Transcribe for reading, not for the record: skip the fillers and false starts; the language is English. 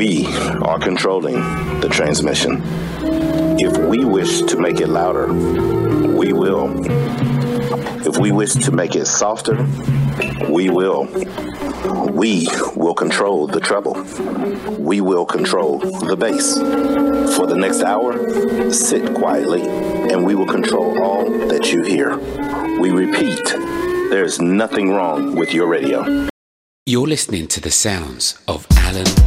We are controlling the transmission. If we wish to make it louder, we will. If we wish to make it softer, we will. We will control the treble. We will control the bass. For the next hour, sit quietly, and we will control all that you hear. We repeat, there is nothing wrong with your radio. You're listening to the sounds of Alan